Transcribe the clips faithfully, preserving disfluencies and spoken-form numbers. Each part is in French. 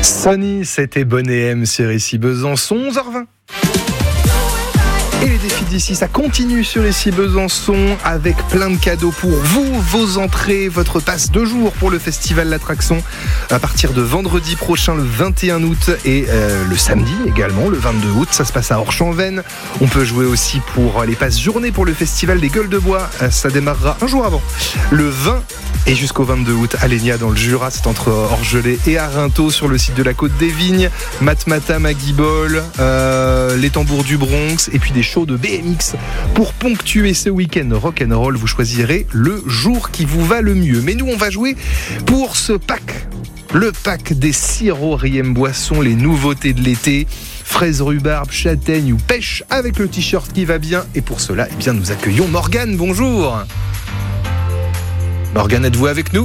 Sonny, c'était Bonne et M sur Ici Besançon, onze heures vingt. Et les défis d'ici, ça continue sur Ici Besançon avec plein de cadeaux pour vous, vos entrées, votre passe de jour pour le festival L'Attraction à partir de vendredi prochain, le vingt et un août, et euh, le samedi également, le vingt-deux août. Ça se passe à Orchamps-Vennes. On peut jouer aussi pour les passes journée pour le festival des Gueules de Bois. Ça démarrera un jour avant, le vingt et jusqu'au vingt-deux août à Lénia dans le Jura. C'est entre Orgelet et Arinthod sur le site de la Côte des Vignes. Matmatam à Guibol, euh, les tambours du Bronx et puis des shows de B M X. Pour ponctuer ce week-end rock'n'roll, vous choisirez le jour qui vous va le mieux. Mais nous, on va jouer pour ce pack. Le pack des sirops Riem Boisson, les nouveautés de l'été. Fraises, rhubarbe, châtaigne ou pêche avec le t-shirt qui va bien. Et pour cela, eh bien, nous accueillons Morgane. Bonjour. Morgane, êtes-vous avec nous ?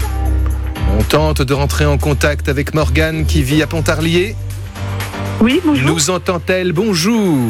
On tente de rentrer en contact avec Morgane qui vit à Pontarlier. Oui, bonjour. Nous entend-elle ? Bonjour.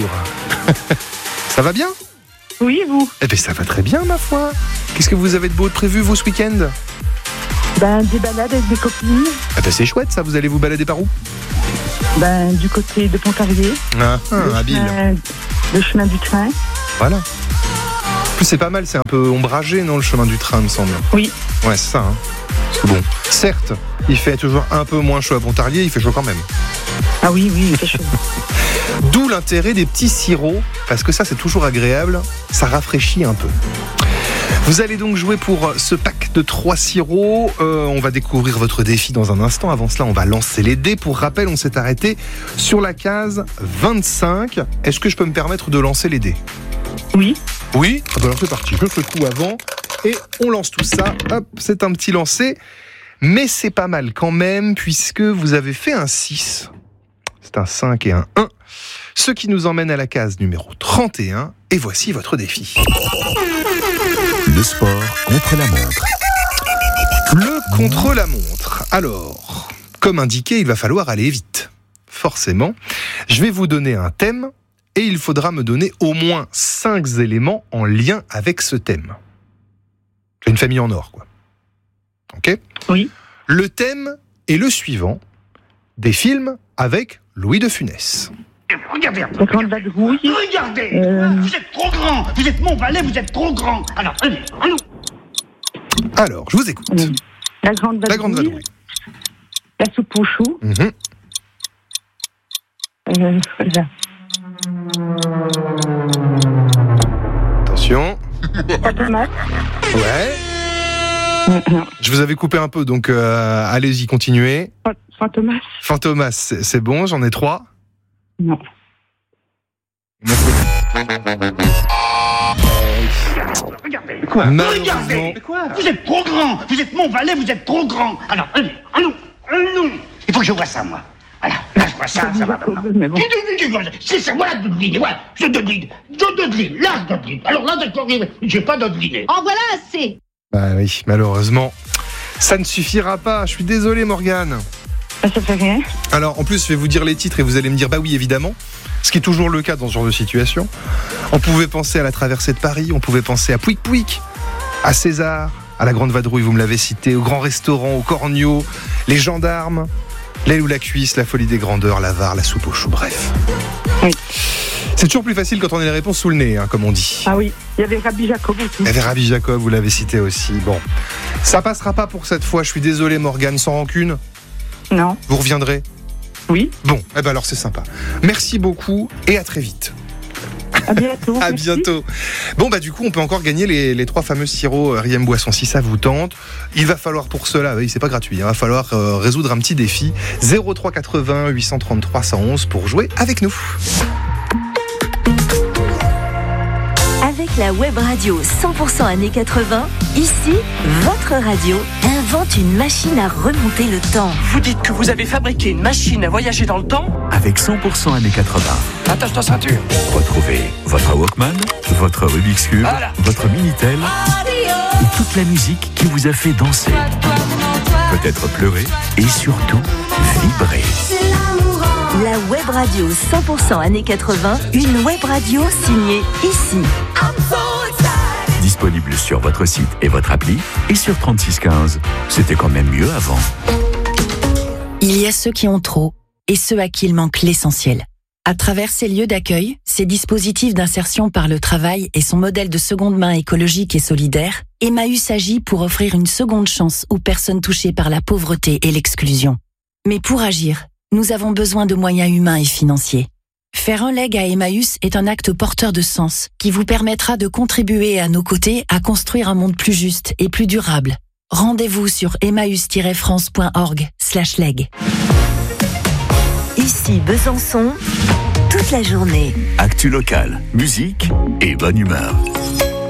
Ça va bien ? Oui, et vous ? Eh bien, ça va très bien, ma foi. Qu'est-ce que vous avez de beau de prévu, vous, ce week-end ? Ben, des balades avec des copines. Eh ben, c'est chouette, ça. Vous allez vous balader par où ? Ben, du côté de Pontarlier. Ah, le habile. Chemin, le chemin du train. Voilà. En plus, c'est pas mal, c'est un peu ombragé, non, le chemin du train, me semble. Oui. Ouais, c'est ça. Hein. Parce que bon, certes, il fait toujours un peu moins chaud à Pontarlier, il fait chaud quand même. Ah oui, oui, il fait chaud. D'où l'intérêt des petits sirops, parce que ça, c'est toujours agréable, ça rafraîchit un peu. Vous allez donc jouer pour ce pack de trois sirops. Euh, on va découvrir votre défi dans un instant. Avant cela, on va lancer les dés. Pour rappel, on s'est arrêté sur la case vingt-cinq. Est-ce que je peux me permettre de lancer les dés ? Oui. Oui ? Ah ben alors c'est parti. Je fais le coup avant et on lance tout ça. Hop, c'est un petit lancer. Mais c'est pas mal quand même, puisque vous avez fait un six. C'est un cinq et un un. Ce qui nous emmène à la case numéro trente et un. Et voici votre défi. Le sport contre la montre. Le contre la montre. Alors, comme indiqué, il va falloir aller vite. Forcément. Je vais vous donner un thème et il faudra me donner au moins cinq éléments en lien avec ce thème. C'est une famille en or, quoi. Ok ? Oui. Le thème est le suivant. Des films avec Louis de Funès. Regardez un peu. La grande vadrouille. Regardez. Euh... Vous êtes trop grand. Vous êtes mon valet, vous êtes trop grand. Alors, allez, allons. Alors, je vous écoute. Euh, La grande vadrouille. La grande vadrouille. La soupe aux choux. Mm-hmm. Euh, voilà. Attention. La tomate. Ouais. Non. Je vous avais coupé un peu, donc euh, allez-y, continuez. Fantomas. Fantomas, c'est, c'est bon, j'en ai trois. Non. Regardez. Quoi Malheureusement. Regardez. Quoi Vous êtes trop grand. Vous êtes mon valet, vous êtes trop grand. Alors, allez, allons, allons. Il faut que je vois ça, moi. Voilà, là, je vois ça, ça va maintenant. Mais bon. C'est ça, voilà, dodeline, voilà, je dodeline, je dodeline, là, je dodeline. Alors là, d'accord, j'ai pas dodeliné. En voilà assez. Bah oui, malheureusement, ça ne suffira pas. Je suis désolé, Morgane. Ah, ça fait rien. Alors, en plus, je vais vous dire les titres et vous allez me dire, bah oui, évidemment. Ce qui est toujours le cas dans ce genre de situation. On pouvait penser à la traversée de Paris, on pouvait penser à Pouic Pouic, à César, à la Grande Vadrouille, vous me l'avez cité, au Grand Restaurant, au Cornio, les Gendarmes, l'aile ou la cuisse, la folie des grandeurs, la var, la soupe aux choux, bref. Oui. C'est toujours plus facile quand on a les réponses sous le nez, hein, comme on dit. Ah oui, il y avait Rabbi Jacob aussi. Il y avait Rabbi Jacob, vous l'avez cité aussi. Bon, ça passera pas pour cette fois, je suis désolé, Morgane, sans rancune. Non. Vous reviendrez ? Oui. Bon, eh ben alors c'est sympa. Merci beaucoup et à très vite. À bientôt. À merci. bientôt. Bon, bah du coup, on peut encore gagner les, les trois fameux sirops euh, Riem Boisson si ça vous tente. Il va falloir pour cela, oui, c'est pas gratuit, il va falloir euh, résoudre un petit défi. zéro trois quatre-vingts huit cent trente-trois cent onze pour jouer avec nous. Avec la web radio cent pour cent années quatre-vingts, ici, votre radio invente une machine à remonter le temps. Vous dites que vous avez fabriqué une machine à voyager dans le temps ? Avec cent pour cent années quatre-vingts. Attache ta ceinture. Retrouvez votre Walkman, votre Rubik's Cube, Voilà. votre Minitel et toute la musique qui vous a fait danser, peut-être pleurer et surtout vibrer. La web radio cent pour cent années quatre-vingts, une web radio signée ici. Disponible sur votre site et votre appli et sur trente-six quinze. C'était quand même mieux avant. Il y a ceux qui ont trop et ceux à qui il manque l'essentiel. À travers ces lieux d'accueil, ces dispositifs d'insertion par le travail et son modèle de seconde main écologique et solidaire, Emmaüs agit pour offrir une seconde chance aux personnes touchées par la pauvreté et l'exclusion. Mais pour agir, nous avons besoin de moyens humains et financiers. Faire un leg à Emmaüs est un acte porteur de sens qui vous permettra de contribuer à nos côtés à construire un monde plus juste et plus durable. Rendez-vous sur emmaüs tiret france point org slash leg. Ici Besançon, toute la journée. Actu locale, musique et bonne humeur.